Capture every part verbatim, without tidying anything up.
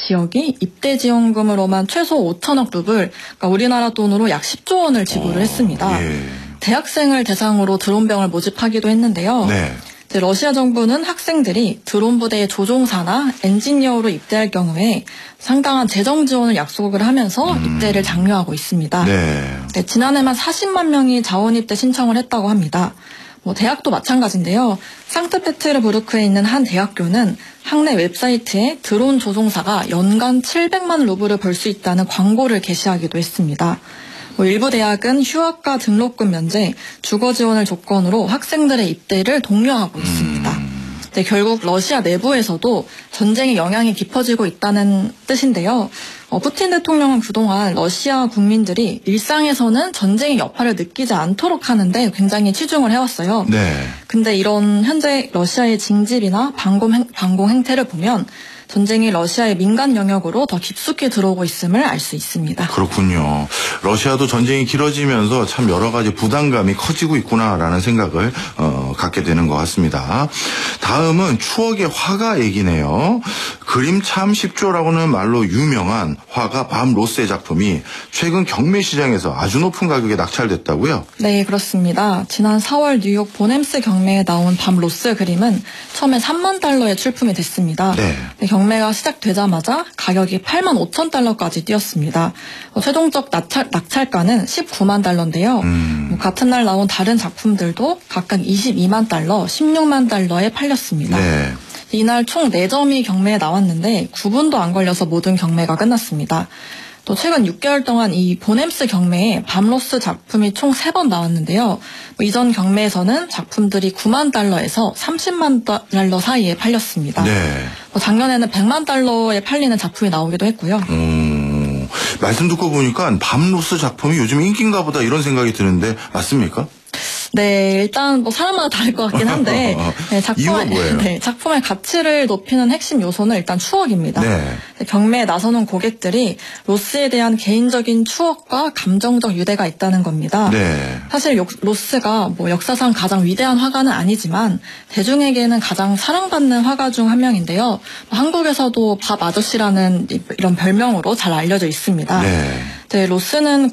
지역이 입대 지원금으로만 최소 오천억 루블, 그러니까 우리나라 돈으로 약 십조 원을 지불을 어, 했습니다. 예. 대학생을 대상으로 드론병을 모집하기도 했는데요. 네. 이제 러시아 정부는 학생들이 드론 부대의 조종사나 엔지니어로 입대할 경우에 상당한 재정 지원을 약속을 하면서 음. 입대를 장려하고 있습니다. 네. 네, 지난해만 사십만 명이 자원 입대 신청을 했다고 합니다. 뭐 대학도 마찬가지인데요. 상트페테르부르크에 있는 한 대학교는 학내 웹사이트에 드론 조종사가 연간 칠백만 루블을 벌 수 있다는 광고를 게시하기도 했습니다. 뭐 일부 대학은 휴학과 등록금 면제, 주거 지원을 조건으로 학생들의 입대를 독려하고 있습니다. 음. 네, 결국 러시아 내부에서도 전쟁의 영향이 깊어지고 있다는 뜻인데요. 어, 푸틴 대통령은 그동안 러시아 국민들이 일상에서는 전쟁의 여파를 느끼지 않도록 하는데 굉장히 치중을 해왔어요. 네. 근데 이런 현재 러시아의 징집이나 반공, 행, 반공 행태를 보면 전쟁이 러시아의 민간 영역으로 더 깊숙이 들어오고 있음을 알 수 있습니다. 그렇군요. 러시아도 전쟁이 길어지면서 참 여러 가지 부담감이 커지고 있구나라는 생각을 어, 갖게 되는 것 같습니다. 다음은 추억의 화가 얘기네요. 그림 참 쉽죠라고는 말로 유명한 화가 밤 로스의 작품이 최근 경매 시장에서 아주 높은 가격에 낙찰됐다고요? 네, 그렇습니다. 지난 사월 뉴욕 보넴스 경매에 나온 밤 로스 그림은 처음에 삼만 달러에 출품이 됐습니다. 네. 경매가 시작되자마자 가격이 팔만 오천 달러까지 뛰었습니다. 어, 최종적 낙찰, 낙찰가는 십구만 달러인데요. 음. 뭐 같은 날 나온 다른 작품들도 각각 이십이만 달러, 십육만 달러에 팔렸습니다. 네. 이날 총 네 점이 경매에 나왔는데 구 분도 안 걸려서 모든 경매가 끝났습니다. 또 최근 육 개월 동안 이 보넴스 경매에 밤로스 작품이 총 세 번 나왔는데요. 뭐 이전 경매에서는 작품들이 구만 달러에서 삼십만 달러 사이에 팔렸습니다. 네. 뭐 작년에는 백만 달러에 팔리는 작품이 나오기도 했고요. 음, 말씀 듣고 보니까 밤로스 작품이 요즘 인기인가 보다 이런 생각이 드는데 맞습니까? 네, 일단 뭐 사람마다 다를 것 같긴 한데 네, 작품의, 네, 작품의 가치를 높이는 핵심 요소는 일단 추억입니다. 네. 경매에 나서는 고객들이 로스에 대한 개인적인 추억과 감정적 유대가 있다는 겁니다. 네. 사실 요, 로스가 뭐 역사상 가장 위대한 화가는 아니지만 대중에게는 가장 사랑받는 화가 중 한 명인데요. 한국에서도 밥 아저씨라는 이런 별명으로 잘 알려져 있습니다. 네. 네, 로스는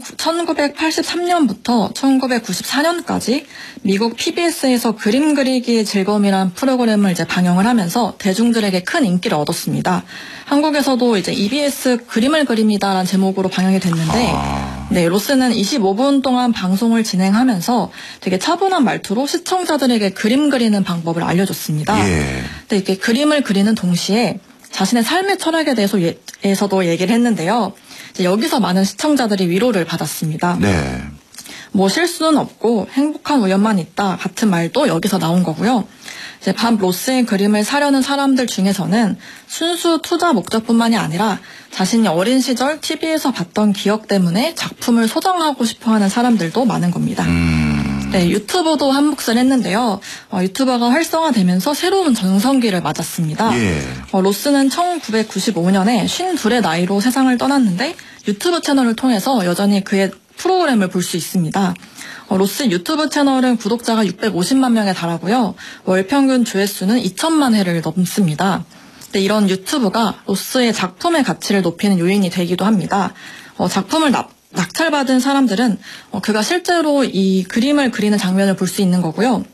천구백팔십삼 년부터 천구백구십사 년까지 미국 피비에스에서 그림 그리기의 즐거움이라는 프로그램을 이제 방영을 하면서 대중들에게 큰 인기를 얻었습니다. 한국에서도 이제 이비에스 그림을 그립니다라는 제목으로 방영이 됐는데, 아... 네, 로스는 이십오 분 동안 방송을 진행하면서 되게 차분한 말투로 시청자들에게 그림 그리는 방법을 알려줬습니다. 예. 네, 이렇게 그림을 그리는 동시에 자신의 삶의 철학에 대해서 예, 에서도 얘기를 했는데요. 이제 여기서 많은 시청자들이 위로를 받았습니다. 네. 뭐 실수는 없고 행복한 우연만 있다 같은 말도 여기서 나온 거고요. 이제 밤 로스의 그림을 사려는 사람들 중에서는 순수 투자 목적뿐만이 아니라 자신이 어린 시절 티비에서 봤던 기억 때문에 작품을 소장하고 싶어하는 사람들도 많은 겁니다. 음... 네, 유튜브도 한 몫을 했는데요. 어, 유튜버가 활성화되면서 새로운 전성기를 맞았습니다. 예. 어, 로스는 천구백구십오 년에 쉰둘의 나이로 세상을 떠났는데 유튜브 채널을 통해서 여전히 그의 프로그램을 볼 수 있습니다. 어, 로스 유튜브 채널은 구독자가 육백오십만 명에 달하고요. 월 평균 조회수는 이천만 회를 넘습니다. 근데 이런 유튜브가 로스의 작품의 가치를 높이는 요인이 되기도 합니다. 어, 작품을 납 낙찰받은 사람들은 어, 그가 실제로 이 그림을 그리는 장면을 볼 수 있는 거고요.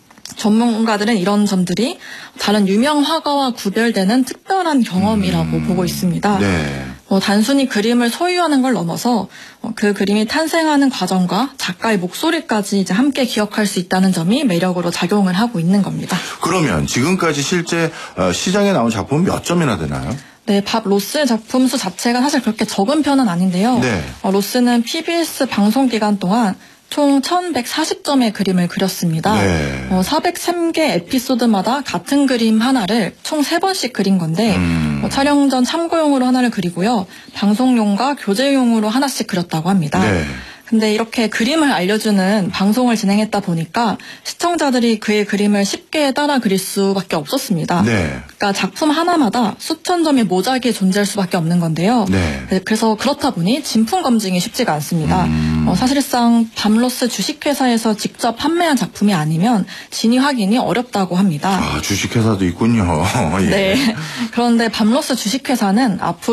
전문가들은 이런 점들이 다른 유명 화가와 구별되는 특별한 경험이라고 음, 보고 있습니다. 네. 어, 단순히 그림을 소유하는 걸 넘어서 어, 그 그림이 탄생하는 과정과 작가의 목소리까지 이제 함께 기억할 수 있다는 점이 매력으로 작용을 하고 있는 겁니다. 그러면 지금까지 실제 어, 시장에 나온 작품은 몇 점이나 되나요? 네, 밥 로스의 작품 수 자체가 사실 그렇게 적은 편은 아닌데요. 네. 어, 로스는 피비에스 방송 기간 동안 총 천백사십 점의 그림을 그렸습니다. 네. 어, 사백삼 개 에피소드마다 같은 그림 하나를 총 세 번씩 그린 건데 음. 어, 촬영 전 참고용으로 하나를 그리고요. 방송용과 교재용으로 하나씩 그렸다고 합니다. 네. 근데 이렇게 그림을 알려주는 방송을 진행했다 보니까 시청자들이 그의 그림을 쉽게 따라 그릴 수밖에 없었습니다. 네. 그러니까 작품 하나마다 수천 점의 모작이 존재할 수밖에 없는 건데요. 네. 그래서 그렇다 보니 진품 검증이 쉽지가 않습니다. 음. 어, 사실상 밤로스 주식회사에서 직접 판매한 작품이 아니면 진위 확인이 어렵다고 합니다. 아, 주식회사도 있군요. 예. 네. 그런데 밤로스 주식회사는 앞으로